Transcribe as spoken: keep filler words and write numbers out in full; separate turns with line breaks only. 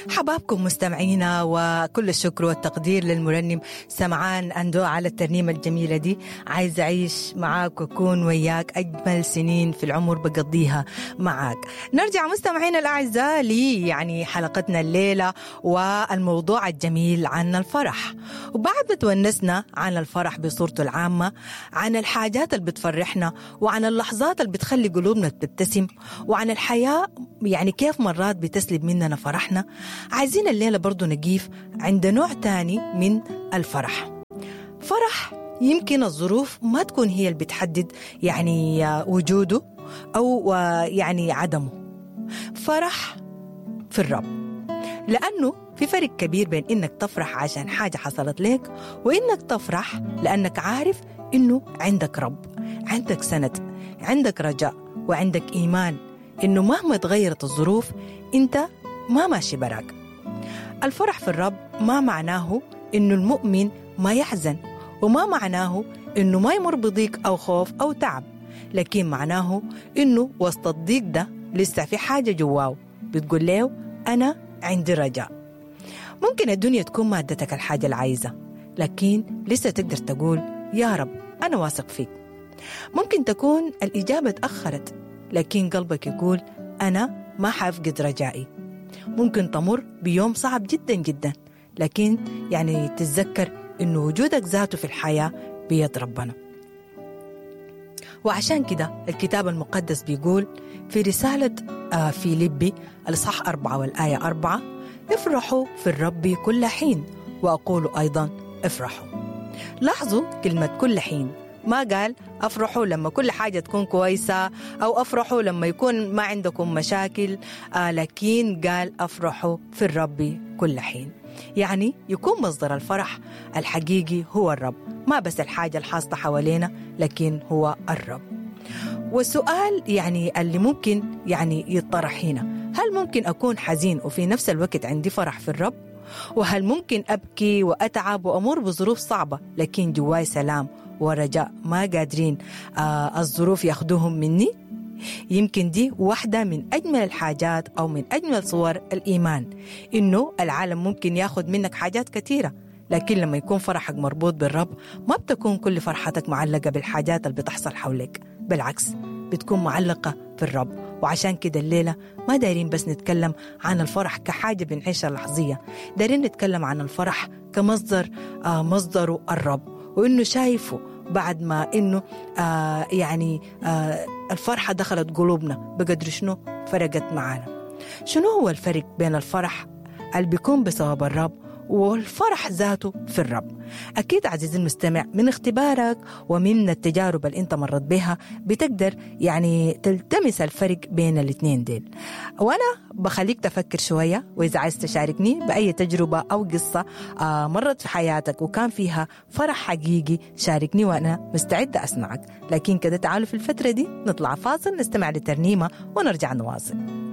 حبابكم مستمعينا، وكل الشكر والتقدير للمرنم سمعان أندو على الترنيمة الجميلة دي. عايز أعيش معاك وأكون وياك أجمل سنين في العمر بقضيها معاك. نرجع مستمعينا الأعزاء لي يعني حلقتنا الليلة والموضوع الجميل عن الفرح. وبعد ما تونسنا عن الفرح بصورته العامة، عن الحاجات اللي بتفرحنا، وعن اللحظات اللي بتخلي قلوبنا تبتسم، وعن الحياة يعني كيف مرات بتسلب مننا فرحنا، عايزين الليلة برضو نقيف عند نوع تاني من الفرح. فرح يمكن الظروف ما تكون هي اللي بتحدد يعني وجوده أو يعني عدمه. فرح في الرب، لأنه في فرق كبير بين إنك تفرح عشان حاجة حصلت لك، وإنك تفرح لأنك عارف إنه عندك رب، عندك سند، عندك رجاء، وعندك إيمان إنه مهما تغيرت الظروف أنت ما ماشي براك. الفرح في الرب ما معناه إنه المؤمن ما يحزن، وما معناه إنه ما يمر بضيق أو خوف أو تعب، لكن معناه إنه وسط الضيق ده لسه في حاجة جواه بتقول له أنا عندي رجاء. ممكن الدنيا تكون ما ادتك الحاجة العايزة، لكن لسه تقدر تقول يا رب أنا واثق فيك. ممكن تكون الإجابة تأخرت، لكن قلبك يقول أنا ما حافقد رجائي. ممكن تمر بيوم صعب جدا جدا، لكن يعني تتذكر إنه وجودك ذاته في الحياة بيد ربنا. وعشان كده الكتاب المقدس بيقول في رسالة فيليبي الإصحاح أربعة والآية أربعة: افرحوا في الرب كل حين، وأقول أيضا افرحوا. لاحظوا كلمة كل حين، ما قال أفرحوا لما كل حاجة تكون كويسة أو أفرحوا لما يكون ما عندكم مشاكل، آه لكن قال أفرحوا في الرب كل حين. يعني يكون مصدر الفرح الحقيقي هو الرب، ما بس الحاجة الحاصلة حوالينا، لكن هو الرب. والسؤال يعني اللي ممكن يعني يطرح هنا: هل ممكن أكون حزين وفي نفس الوقت عندي فرح في الرب؟ وهل ممكن أبكي وأتعب وأمر بظروف صعبة لكن جواي سلام ورجاء ما قادرين آه الظروف ياخدوهم مني؟ يمكن دي واحدة من أجمل الحاجات أو من أجمل صور الإيمان، إنه العالم ممكن ياخد منك حاجات كثيرة، لكن لما يكون فرحك مربوط بالرب ما بتكون كل فرحتك معلقة بالحاجات اللي بتحصل حولك، بالعكس بتكون معلقة في الرب. وعشان كده الليلة ما دايرين بس نتكلم عن الفرح كحاجة بنعيشها لحظية، دايرين نتكلم عن الفرح كمصدر آه مصدره الرب، وإنه شايفه بعد ما إنه آه يعني آه الفرحة دخلت قلوبنا بقدر شنو فرقت معانا. شنو هو الفرق بين الفرح اللي بيكون بسبب الرب والفرح ذاته في الرب؟ أكيد عزيزي المستمع من اختبارك ومن التجارب اللي انت مرت بها بتقدر يعني تلتمس الفرق بين الاثنين ديل. وأنا بخليك تفكر شوية، وإذا عايز تشاركني بأي تجربة أو قصة آه مرت في حياتك وكان فيها فرح حقيقي شاركني وأنا مستعدة أسمعك. لكن كده تعالوا في الفترة دي نطلع فاصل نستمع لترنيمة ونرجع نواصل.